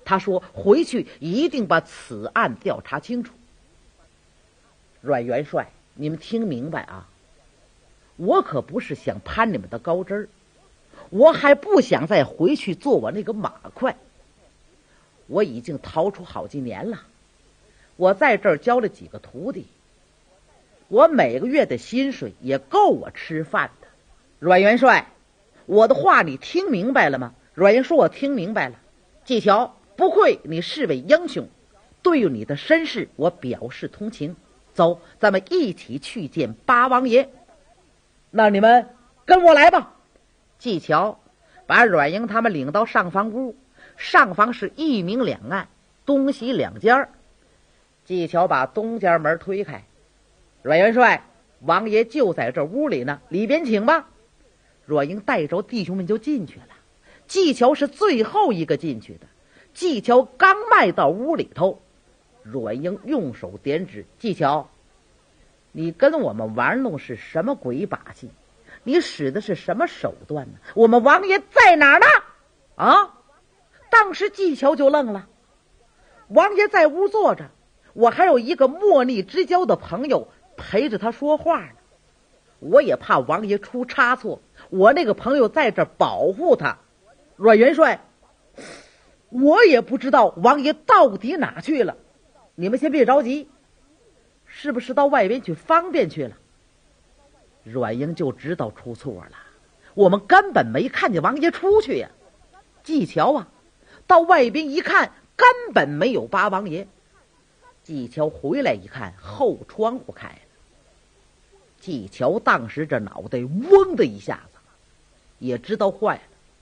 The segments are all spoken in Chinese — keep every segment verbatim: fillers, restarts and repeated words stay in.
他说回去一定把此案调查清楚。阮元帅，你们听明白啊，我可不是想攀你们的高枝儿，我还不想再回去做我那个马快。我已经逃出好几年了，我在这儿教了几个徒弟，我每个月的薪水也够我吃饭的。阮元帅，我的话你听明白了吗？阮元说我听明白了。季乔，不愧你是位英雄，对于你的身世我表示同情。走，咱们一起去见八王爷。那你们跟我来吧。季乔把阮英他们领到上房屋，上房是一明两暗，东西两间。季乔把东间门推开，阮元帅，王爷就在这屋里呢，里边请吧。阮英带着弟兄们就进去了，季乔是最后一个进去的。季乔刚迈到屋里头，阮英用手点指，季乔，你跟我们玩弄是什么鬼把戏？你使的是什么手段呢？我们王爷在哪儿呢？啊！当时季乔就愣了。王爷在屋坐着，我还有一个莫逆之交的朋友陪着他说话呢。我也怕王爷出差错，我那个朋友在这保护他。阮元帅，我也不知道王爷到底哪去了，你们先别着急，是不是到外边去方便去了？阮英就知道出错了，我们根本没看见王爷出去呀。季乔啊，到外边一看，根本没有八王爷。季乔回来一看，后窗户开了。季乔当时这脑袋嗡的一下子，也知道坏了。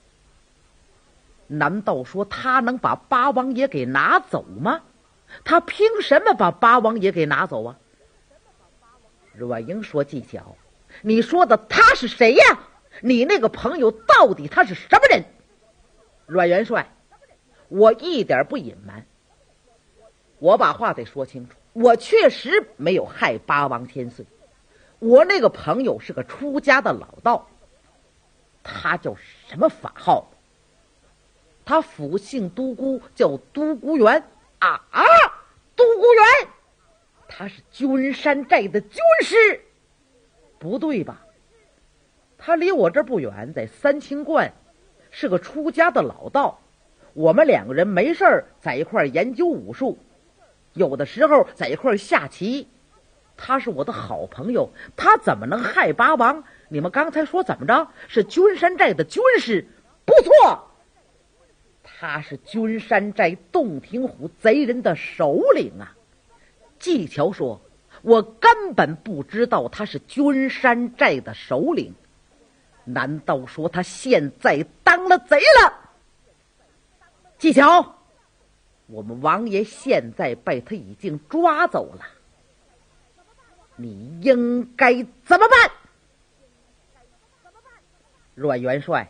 难道说他能把八王爷给拿走吗？他凭什么把八王爷给拿走啊？阮英说，季乔，你说的他是谁呀？你那个朋友到底他是什么人？阮元帅，我一点不隐瞒，我把话得说清楚，我确实没有害八王千岁。我那个朋友是个出家的老道，他叫什么法号？他府姓都姑，叫都姑元啊啊！都姑元，他是君山寨的军师。不对吧？他离我这儿不远，在三清观，是个出家的老道。我们两个人没事儿在一块儿研究武术，有的时候在一块儿下棋。他是我的好朋友，他怎么能害八王？你们刚才说怎么着？是君山寨的军师？不错，他是君山寨洞庭湖贼人的首领啊。季乔说，我根本不知道他是君山寨的首领，难道说他现在当了贼了？季乔，我们王爷现在被他已经抓走了，你应该怎么办？阮元帅，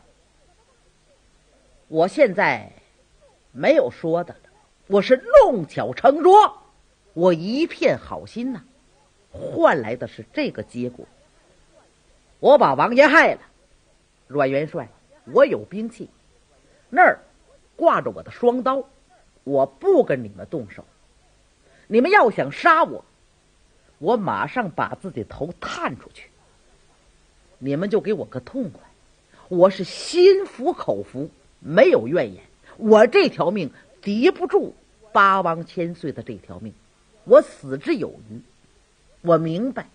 我现在没有说的了，我是弄巧成拙，我一片好心呐、啊，换来的是这个结果。我把王爷害了。阮元帅，我有兵器，那儿挂着我的双刀，我不跟你们动手。你们要想杀我，我马上把自己头探出去，你们就给我个痛快。我是心服口服，没有怨言。我这条命敌不住八王千岁的这条命，我死之有余。我明白。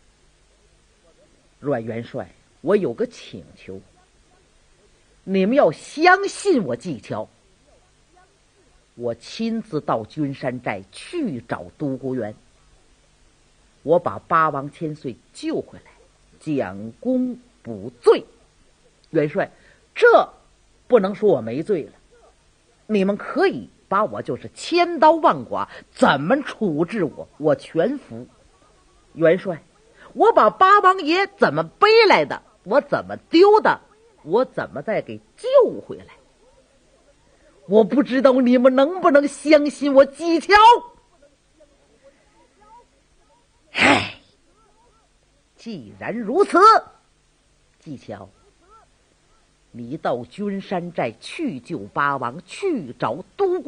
阮元帅，我有个请求，你们要相信我季乔。我亲自到君山寨去找都姑元，我把八王千岁救回来，将功补罪。元帅，这不能说我没罪了，你们可以把我就是千刀万剐，怎么处置我，我全服。元帅，我把八王爷怎么背来的，我怎么丢的，我怎么再给救回来？我不知道你们能不能相信我季乔。唉，既然如此，季乔，你到君山寨去救八王，去找都